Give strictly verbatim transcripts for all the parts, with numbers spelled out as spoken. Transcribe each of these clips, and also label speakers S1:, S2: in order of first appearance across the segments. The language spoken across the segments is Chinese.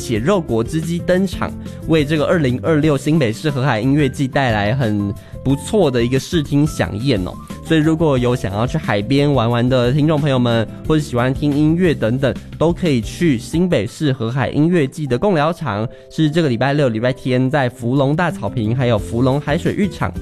S1: 血肉果汁机登场，为这个二零二六新北市河海音乐季带来很不错的一个视听飨宴哦。所以如果有想要去海边玩玩的听众朋友们，或者喜欢听音乐等等，都可以去新北市河海音乐季的贡寮场，是这个礼拜六礼拜天在福隆大草坪还有福隆海水浴场。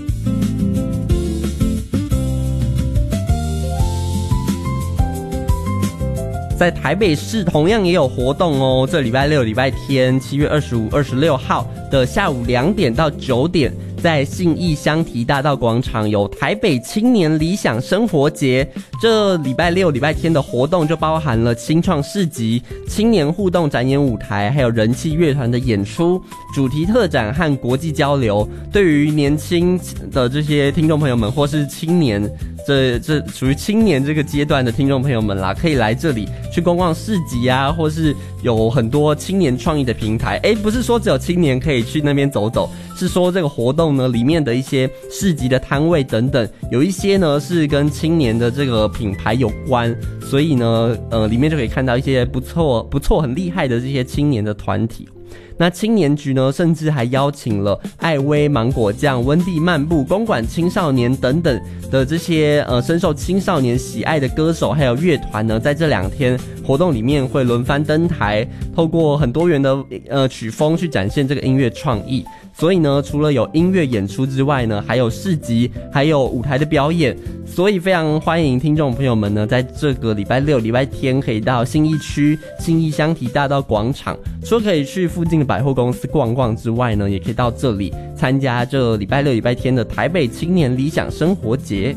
S1: 在台北市同样也有活动哦，这礼拜六礼拜天七月二十五、二十六号的下午两点到九点，在信义香堤大道广场有台北青年理想生活节。这礼拜六礼拜天的活动就包含了新创市集、青年互动展演舞台，还有人气乐团的演出、主题特展和国际交流。对于年轻的这些听众朋友们，或是青年这这属于青年这个阶段的听众朋友们啦，可以来这里去逛逛市集啊，或是有很多青年创意的平台。诶，不是说只有青年可以去那边走走，是说这个活动呢里面的一些市集的摊位等等，有一些呢是跟青年的这个品牌有关，所以呢呃里面就可以看到一些不错不错很厉害的这些青年的团体。那青年局呢，甚至还邀请了艾薇、芒果酱、温蒂漫步、公馆青少年等等的这些呃深受青少年喜爱的歌手还有乐团呢，在这两天活动里面会轮番登台，透过很多元的呃曲风去展现这个音乐创意。所以呢，除了有音乐演出之外呢，还有市集，还有舞台的表演。所以非常欢迎听众朋友们呢，在这个礼拜六、礼拜天可以到信义区信义香堤大道广场，除了可以去附近的百货公司逛逛之外呢，也可以到这里参加这礼拜六、礼拜天的台北青年理想生活节。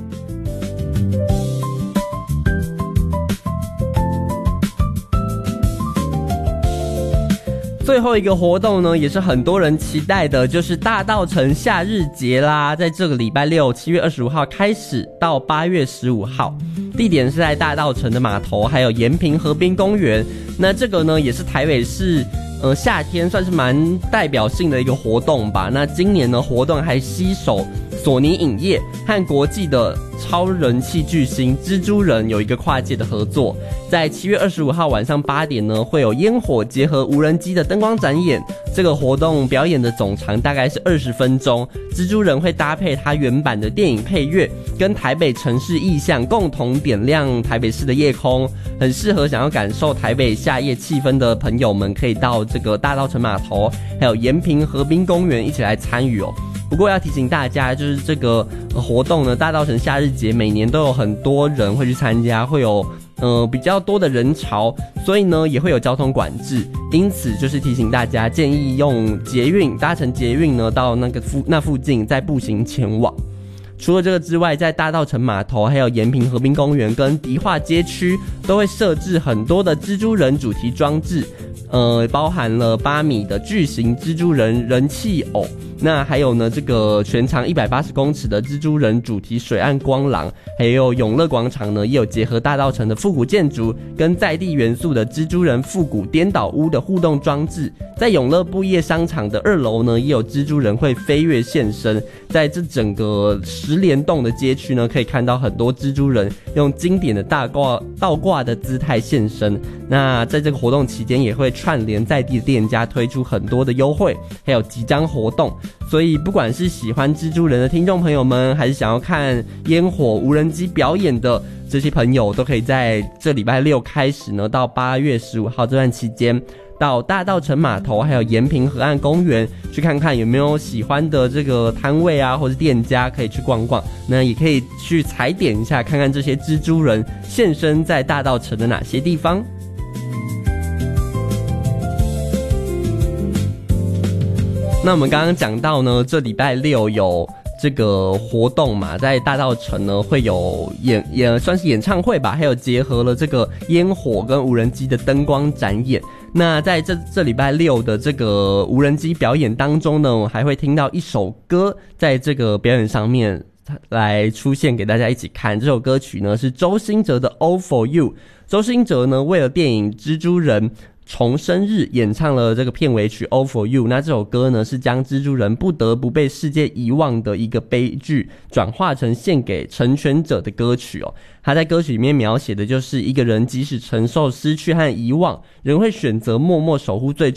S1: 最后一个活动呢，也是很多人期待的，就是大稻埕夏日节啦。在这个礼拜六七月二十五号开始到八月十五号，地点是在大稻埕的码头还有延平河滨公园。那这个呢也是台北市呃夏天算是蛮代表性的一个活动吧。那今年呢活动还携手索尼影业和国际的超人气巨星蜘蛛人有一个跨界的合作。在七月二十五号晚上八点呢，会有烟火结合无人机的灯光展演。这个活动表演的总长大概是二十分钟，蜘蛛人会搭配他原版的电影配乐，跟台北城市意象共同点亮台北市的夜空，很适合想要感受台北夏夜气氛的朋友们，可以到这个大稻埕码头还有延平河滨公园一起来参与哦。不过要提醒大家，就是这个活动呢，大稻埕夏日节每年都有很多人会去参加，会有呃比较多的人潮，所以呢也会有交通管制，因此就是提醒大家，建议用捷运搭乘捷运呢到那个附那附近再步行前往。除了这个之外，在大稻埕码头还有延平河滨公园跟迪化街区都会设置很多的蜘蛛人主题装置，呃包含了八米的巨型蜘蛛人人气偶，那还有呢这个全长一百八十公尺的蜘蛛人主题水岸光廊，还有永乐广场呢也有结合大稻埕的复古建筑跟在地元素的蜘蛛人复古颠倒屋的互动装置。在永乐布业商场的二楼呢也有蜘蛛人会飞跃现身，在这整个十联栋的街区呢可以看到很多蜘蛛人用经典的大挂倒挂的姿态现身。那在这个活动期间也会串联在地的店家推出很多的优惠还有集章活动，所以不管是喜欢蜘蛛人的听众朋友们，还是想要看烟火无人机表演的这些朋友，都可以在这礼拜六开始呢到八月十五号这段期间，到大稻埕码头还有延平河岸公园去看看有没有喜欢的这个摊位啊或是店家可以去逛逛。那也可以去踩点一下，看看这些蜘蛛人现身在大稻埕的哪些地方。那我们刚刚讲到呢，这礼拜六有这个活动嘛，在大稻埕呢会有演也算是演唱会吧，还有结合了这个烟火跟无人机的灯光展演。那在这这礼拜六的这个无人机表演当中呢，我还会听到一首歌在这个表演上面来出现给大家一起看。这首歌曲呢是周兴哲的 All For You。 周兴哲呢为了电影蜘蛛人重生日演唱了这个片尾曲 All For You。 那这首歌呢是将蜘蛛人不得不被世界遗忘的一个悲剧转化成献给成全者的歌曲哦。他在歌曲里面描写的就是一个人即使承受失去和遗忘，仍会选择默默守护最